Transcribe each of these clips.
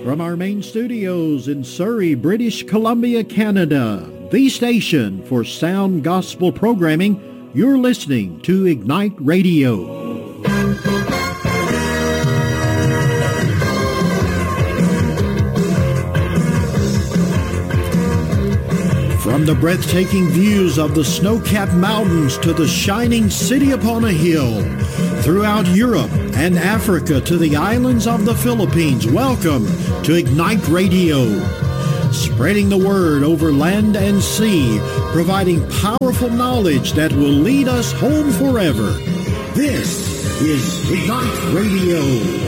From our main studios in Surrey, British Columbia, Canada, the station for sound gospel programming, you're listening to Ignite Radio. From the breathtaking views of the snow-capped mountains to the shining city upon a hill, throughout Europe and Africa to the islands of the Philippines, welcome to Ignite Radio. Spreading the word over land and sea, providing powerful knowledge that will lead us home forever. This is Ignite Radio.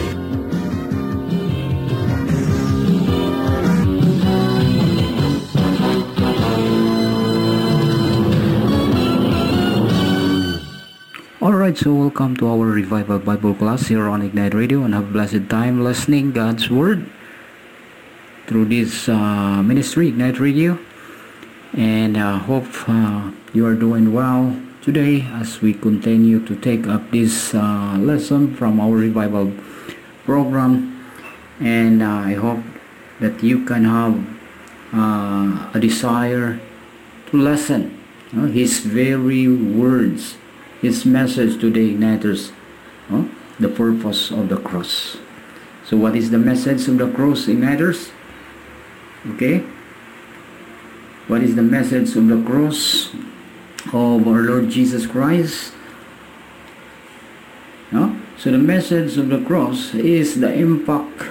Alright, so welcome to our Revival Bible class here on Ignite Radio, and have a blessed time listening God's Word through this ministry, Ignite Radio. And hope you are doing well today as we continue to take up this lesson from our Revival program. And I hope that you can have a desire to listen His very words, His message to the igniters, the purpose of the cross. So what is the message of the cross, igniters? Okay? What is the message of the cross of our Lord Jesus Christ? So the message of the cross is the impact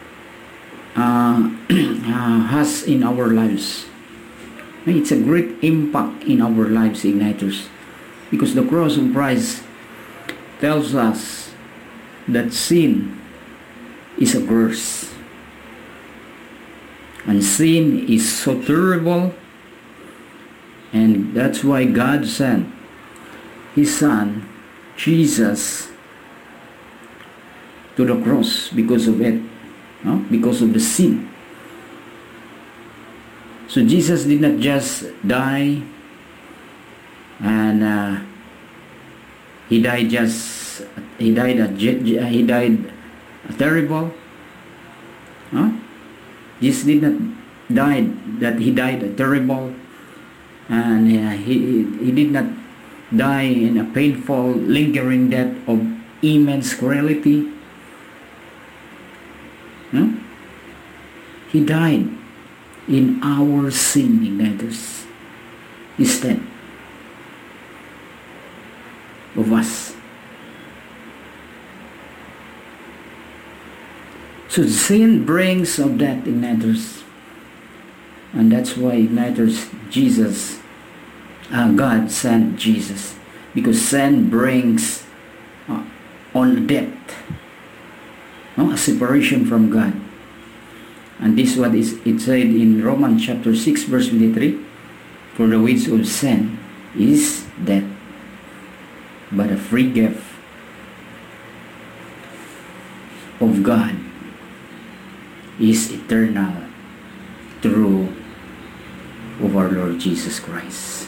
has in our lives. It's a great impact in our lives, igniters. Because the cross of Christ tells us that sin is a curse. And sin is so terrible. And that's why God sent His Son, Jesus, to the cross because of it. Because of the sin. So Jesus did not just die and he died terrible. Jesus did not die that he died terrible, and he did not die in a painful, lingering death of immense cruelty. He died in our sin, igniters, instead of us. So sin brings of death, igniters, and that's why, igniters, God sent Jesus, because sin brings on death, a separation from God. And this is what it said in Romans chapter 6 verse 23, for the wages of sin is death, but a free gift of God is eternal through of our Lord Jesus Christ.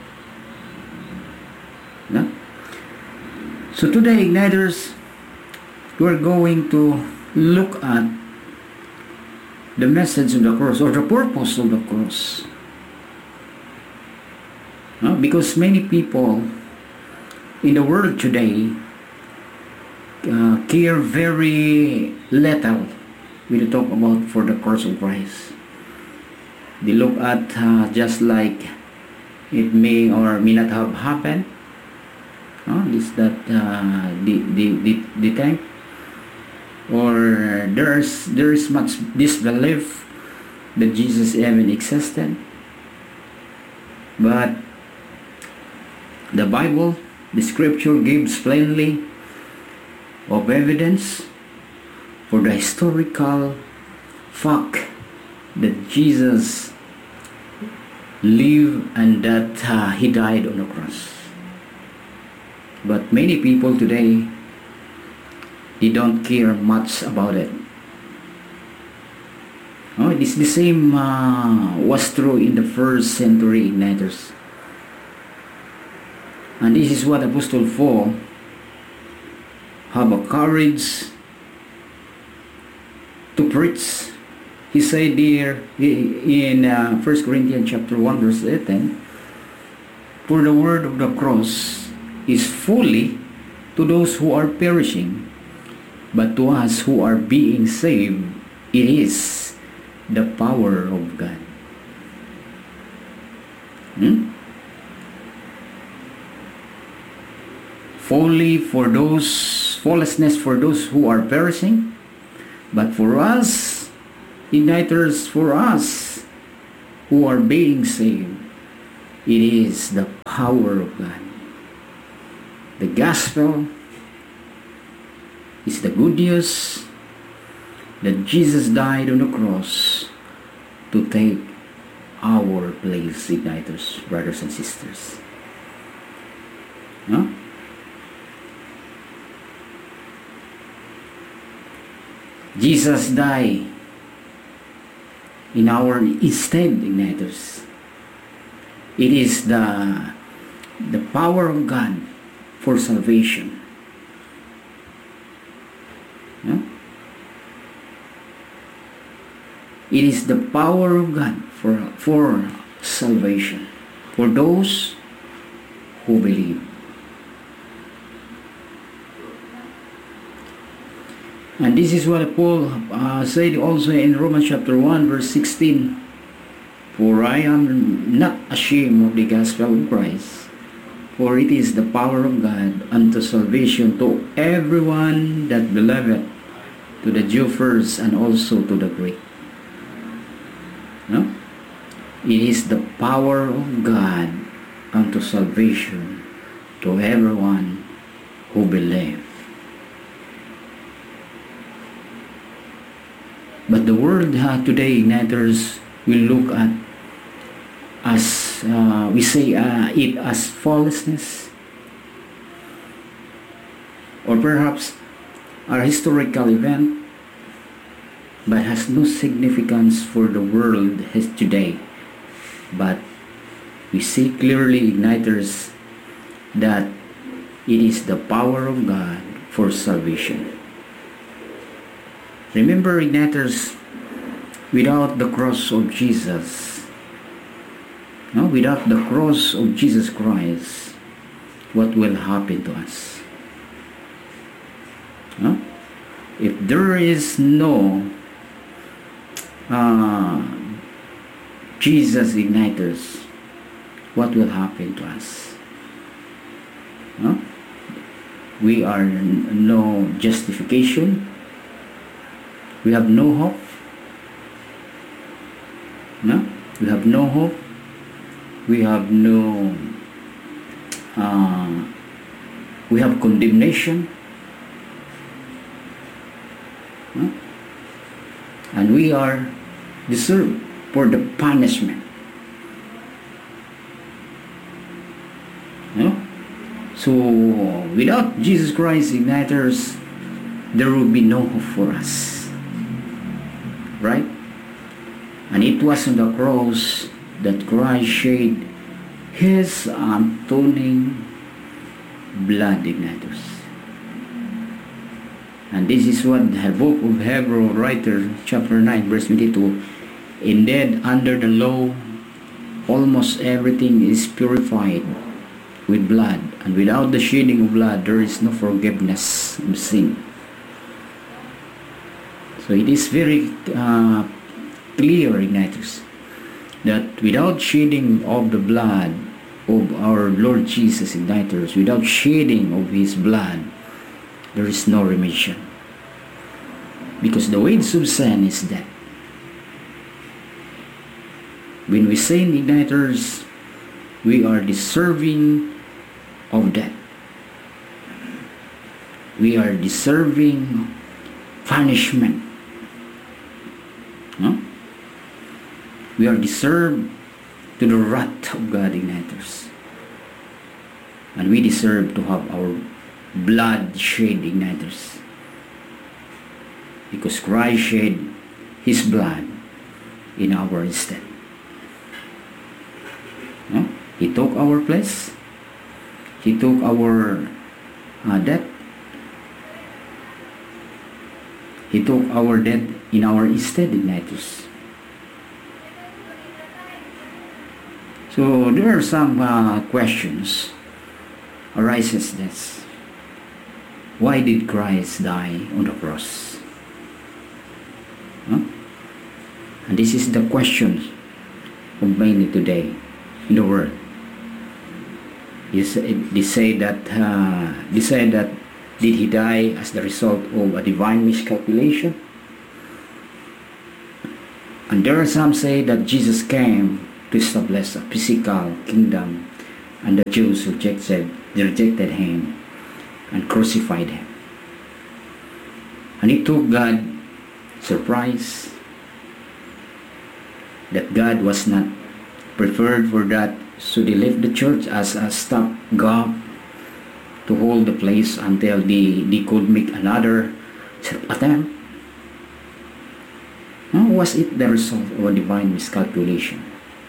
No? So today, igniters, we're going to look at the message of the cross, or the purpose of the cross. Because many people in the world today care very little when you talk about for the cross of Christ. They look at just like it may or may not have happened. Is that the thing? Or there is much disbelief that Jesus even existed. But the Bible, the Scripture gives plainly of evidence for the historical fact that Jesus lived and that He died on the cross. But many people today, they don't care much about it. It's the same was true in the first century, igniters. And this is what Apostle Paul have a courage to preach he said there in 1 Corinthians chapter 1 verse 18, for the word of the cross is fully to those who are perishing, but to us who are being saved, it is the power of God. Fully for those, foolishness for those who are perishing, but for us, igniters, for us who are being saved, it is the power of God. The gospel is the good news that Jesus died on the cross to take our place, igniters, brothers and sisters. No? Jesus died in our instead, igniters. It is the power of God for salvation. No? It is the power of God for salvation for those who believe. And this is what Paul said also in Romans chapter 1 verse 16. For I am not ashamed of the gospel of Christ, for it is the power of God unto salvation to everyone that believeth, to the Jew first and also to the Greek. No? It is the power of God unto salvation to everyone who believes. But the world today, igniters, will look at as we say it as foolishness, or perhaps a historical event, but has no significance for the world today. But we see clearly, igniters, that it is the power of God for salvation. Remember, igniters, without the cross of Jesus, without the cross of Jesus Christ, what will happen to us? If there is no Jesus, igniters, what will happen to us? We are no justification. We have no hope. We have no hope. We have no. We have condemnation. And we are deserved for the punishment. So without Jesus Christ, igniters, there will be no hope for us. Right? And it was on the cross that Christ shed His atoning blood, igniters. And this is what the book of Hebrew writer, chapter 9, verse 22, indeed under the law, almost everything is purified with blood, and without the shedding of blood, there is no forgiveness of sin. So it is very clear, igniters, that without shedding of the blood of our Lord Jesus, igniters, without shedding of His blood, there is no remission. Because the wages of sin is death. When we sin, igniters, we are deserving of death. We are deserving punishment. We are deserved to the wrath of God, igniters. And we deserve to have our blood shed, igniters. Because Christ shed His blood in our instead. He took our place. He took our debt. He took our debt in our stead, igniters. So there are some questions arises this. Why did Christ die on the cross? Huh? And this is the question of many today in the world. They say that did he die as the result of a divine miscalculation? And there are some say that Jesus came to establish a physical kingdom, and the Jews rejected him and crucified him. And it took God surprise that God was not prepared for that, so they left the church as a stopgap to hold the place until they could make another attempt. Or was it the result of a divine miscalculation?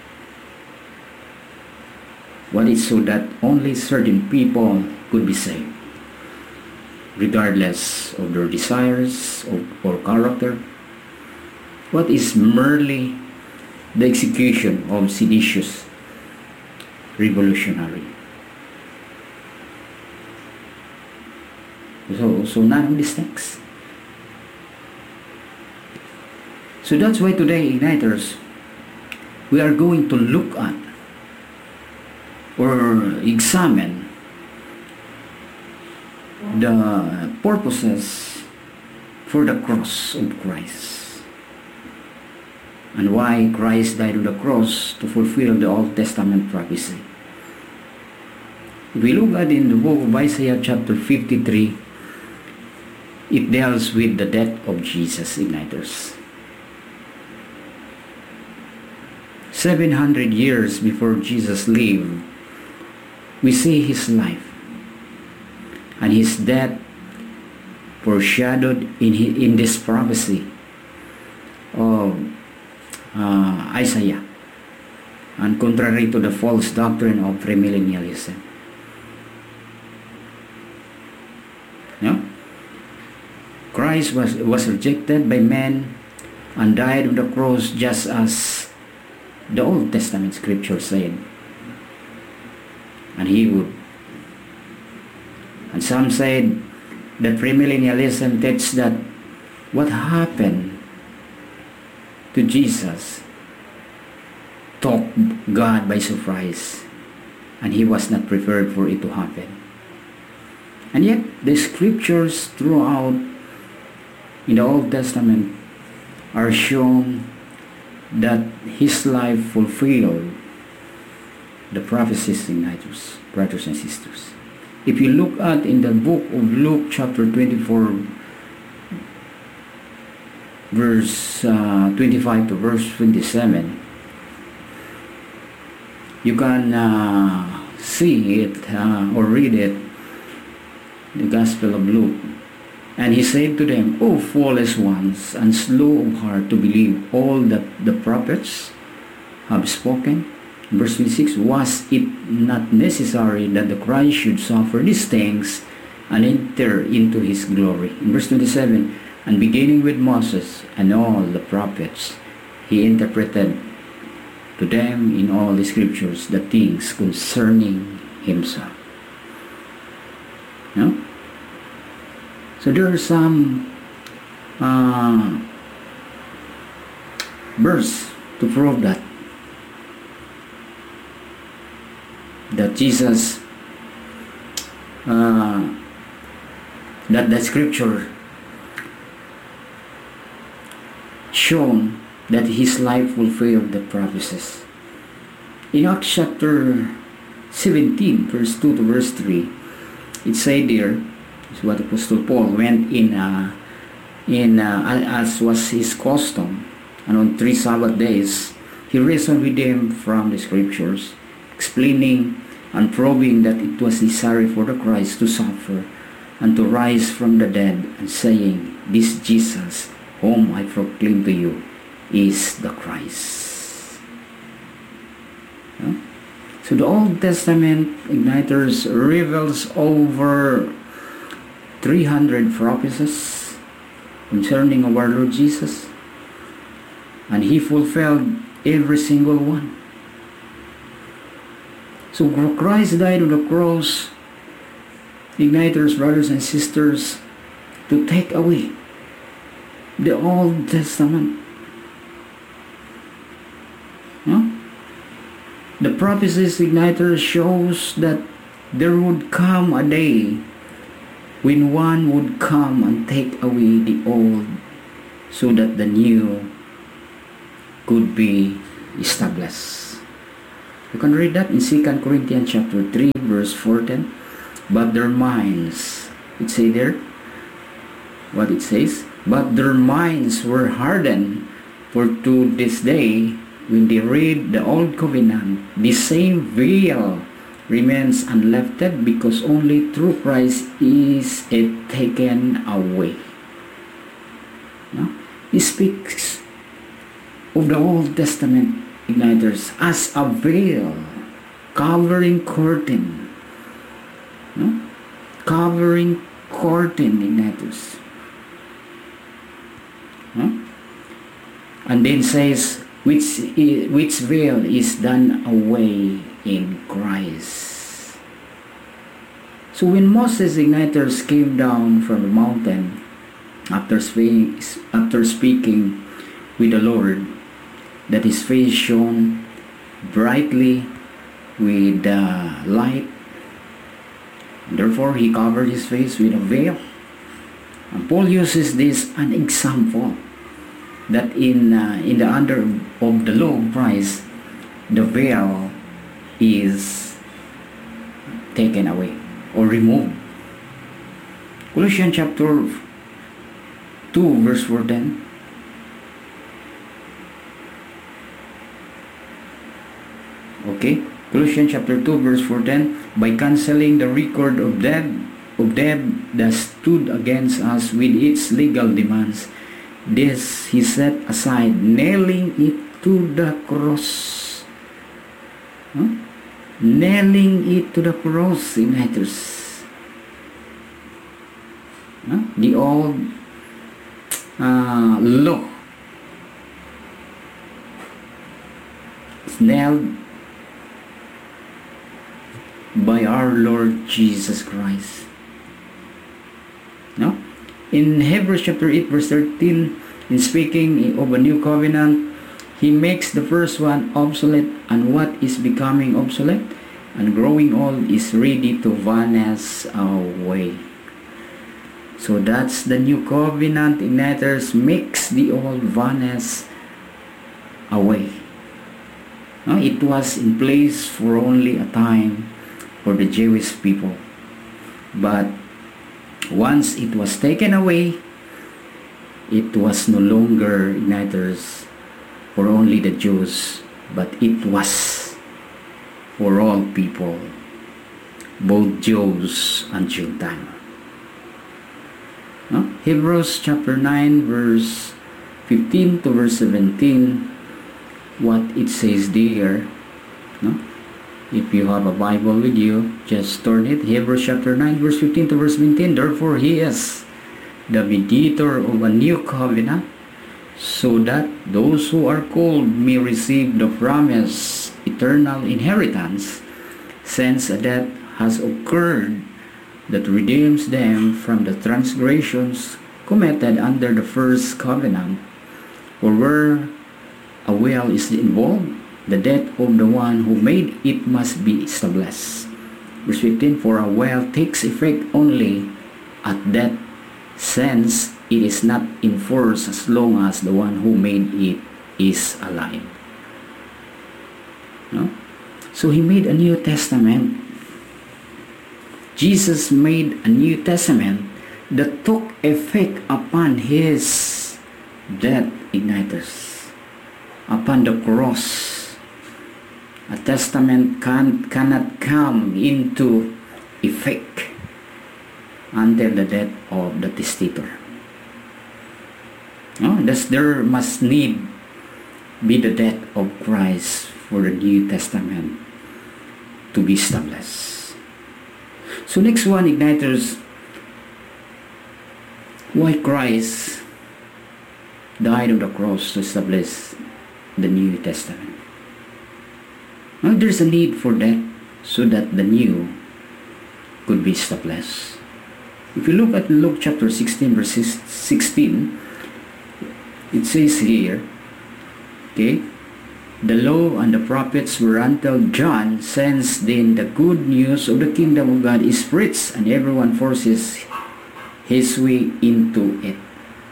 Was it so that only certain people could be saved, regardless of their desires or character? What is merely the execution of seditious revolutionary? So none of these things. So that's why today, igniters, we are going to look at or examine the purposes for the cross of Christ, and why Christ died on the cross to fulfill the Old Testament prophecy. If we look at in the book of Isaiah chapter 53, it deals with the death of Jesus, igniters. 700 years before Jesus lived, we see his life and his death foreshadowed in this prophecy of Isaiah, and contrary to the false doctrine of premillennialism. No? Christ was rejected by men and died on the cross just as the Old Testament scripture said. And he would. And some said that premillennialism teaches that what happened to Jesus took God by surprise, and he was not prepared for it to happen. And yet the scriptures throughout in the Old Testament are shown that his life fulfilled the prophecies in Igniters, brothers and sisters. If you look at in the book of Luke chapter 24, verse 25 to verse 27, you can see it or read it, the Gospel of Luke. And he said to them, O foolish ones, and slow of heart to believe all that the prophets have spoken. Verse 26, was it not necessary that the Christ should suffer these things and enter into his glory? In verse 27, and beginning with Moses and all the prophets, he interpreted to them in all the scriptures the things concerning himself. No? So there are some verse to prove that Jesus, that the scripture shown that his life fulfilled the prophecies. In Acts chapter 17, verse 2 to verse 3, it said there, is what Apostle Paul went in as was his custom, and on 3 Sabbath days he reasoned with them from the scriptures, explaining and proving that it was necessary for the Christ to suffer and to rise from the dead, and saying, this Jesus whom I proclaim to you is the Christ. So the Old Testament, igniters, reveals over 300 prophecies concerning our Lord Jesus, and He fulfilled every single one. So Christ died on the cross, igniters, brothers and sisters, to take away the Old Testament. The prophecies, igniters, shows that there would come a day when one would come and take away the old so that the new could be established. You can read that in 2 Corinthians chapter 3 verse 14. But their minds, it say there, what it says, but their minds were hardened, for to this day, when they read the Old Covenant, the same veil remains unlifted, because only through Christ is it taken away. No? He speaks of the Old Testament, igniters, as a veil, covering curtain. No? Covering curtain, igniters. No? And then says, which veil is done away in Christ. So when Moses, igniters, came down from the mountain after speaking with the Lord, that his face shone brightly with light. Therefore, he covered his face with a veil. And Paul uses this an example that in the under of the law of Christ, the veil is taken away or removed. Colossians chapter 2 verse 14. Okay, Colossians chapter 2 verse 14. By cancelling the record of debt that stood against us with its legal demands, this he set aside, nailing it to the cross. Nailing it to the cross, igniters. The old law is nailed by our Lord Jesus Christ. No? In Hebrews chapter 8 verse 13, in speaking of a new covenant, he makes the first one obsolete, and what is becoming obsolete and growing old is ready to vanish away. So that's the new covenant, igniters, makes the old vanish away. No? It was in place for only a time for the Jewish people, but once it was taken away, it was no longer, igniters, for only the Jews, but it was for all people, both Jews and Gentiles. No? Hebrews chapter 9 verse 15 to verse 17, what it says there. No? If you have a Bible with you, just turn it. Hebrews chapter 9 verse 15 to verse 17. Therefore he is the mediator of a new covenant, so that those who are called may receive the promised eternal inheritance, since a death has occurred that redeems them from the transgressions committed under the first covenant. For where a will is involved, the death of the one who made it must be established. Verse 15, for a will takes effect only at death, since it is not in force as long as the one who made it is alive. No? So he made a New Testament. Jesus made a New Testament that took effect upon his death, igniters, upon the cross. A testament cannot come into effect until the death of the testator. No? There must need be the death of Christ for the New Testament to be established. So next one, igniters, why Christ died on the cross to establish the New Testament. Now there's a need for that so that the new could be established. If you look at Luke chapter 16 verse 16, it says here, okay, the law and the prophets were until John. Since then the good news of the kingdom of God is preached, and everyone forces his way into it.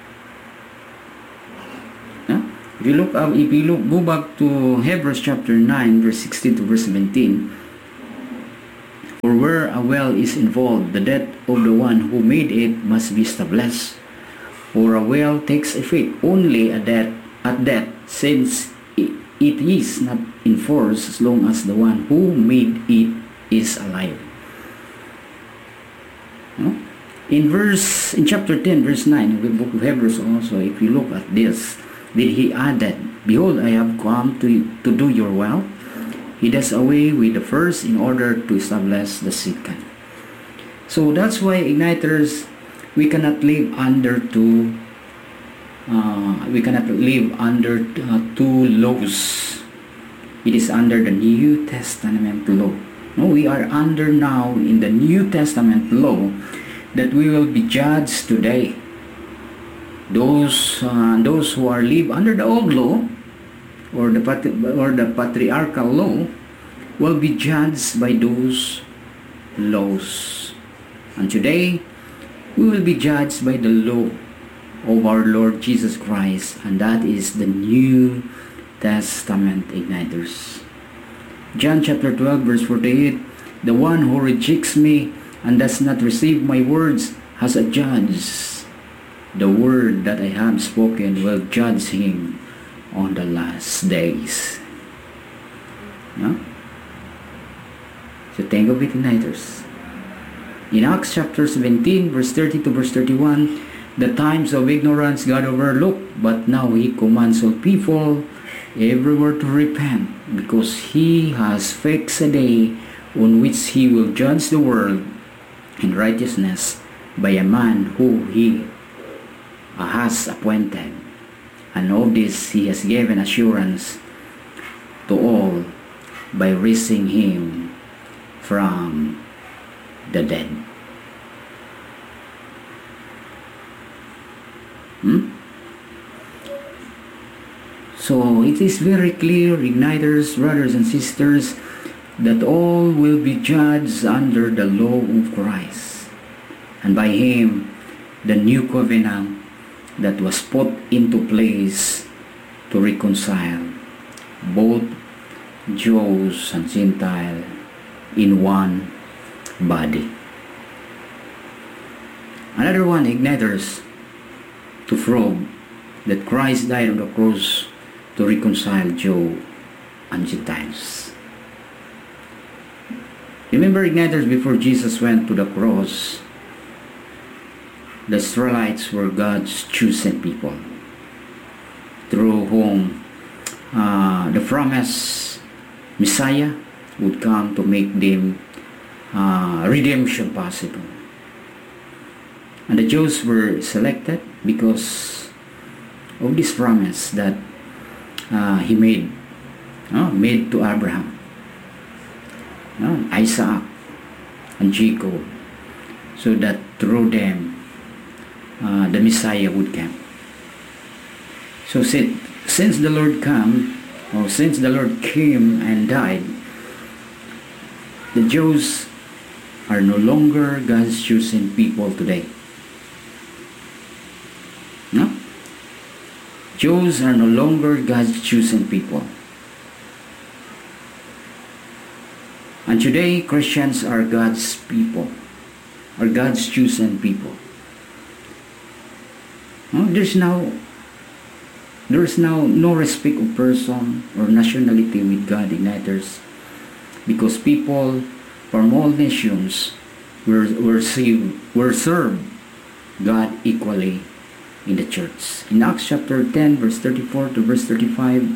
If you look, go back to Hebrews chapter 9, verse 16 to verse 17. For where a well is involved, the death of the one who made it must be established. For a well takes effect only at death, since it is not in force as long as the one who made it is alive. In chapter 10, verse 9, in the book of Hebrews also, if you look at this, then he added, behold, I have come to do your will. He does away with the first in order to establish the second. So that's why, igniters, we cannot live under two laws. It is under the New Testament law. No, we are under now in the New Testament law that we will be judged today. Those who are live under the old law or the patriarchal law will be judged by those laws. And today we will be judged by the law of our Lord Jesus Christ, and that is the New Testament, igniters. John chapter 12 verse 48, the one who rejects me and does not receive my words has a judge. The word that I have spoken will judge him on the last days. No? So think of it, igniters. In Acts chapter 17, verse 30 to verse 31, the times of ignorance God overlooked, but now he commands all people everywhere to repent, because he has fixed a day on which he will judge the world in righteousness by a man who he has appointed, and of this he has given assurance to all by raising him from the dead. So it is very clear, igniters, brothers and sisters, that all will be judged under the law of Christ, and by him the new covenant that was put into place to reconcile both Jews and Gentiles in one body. Another one, igniters, to prove that Christ died on the cross to reconcile Jew and Gentiles. Remember, igniters, before Jesus went to the cross, the Israelites were God's chosen people, through whom the promised Messiah would come to make them redemption possible. And the Jews were selected because of this promise that he made to Abraham, Isaac, and Jacob, so that through them the Messiah would come. So since the Lord came and died, the Jews are no longer God's chosen people today. No? Jews are no longer God's chosen people. And today, Christians are God's people, are God's chosen people. No, there's now no respect of person or nationality with God, igniters, because people from all nations were served God equally in the church. In Acts chapter 10, verse 34 to verse 35,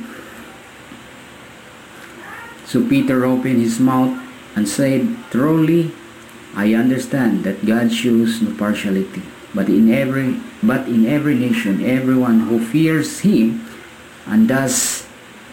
so Peter opened his mouth and said, truly, I understand that God shows no partiality, but in every but in every nation, everyone who fears Him and does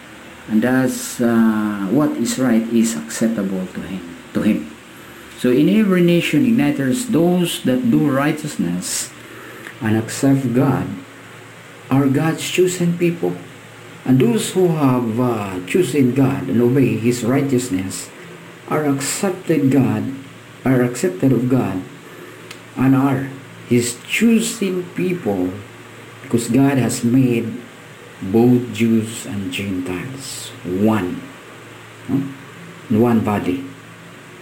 what is right is acceptable to Him. So in every nation, Igniters, those that do righteousness and accept God are God's chosen people. And those who have chosen God and obey His righteousness are accepted of God, and are His chosen people, because God has made both Jews and Gentiles one, in one body.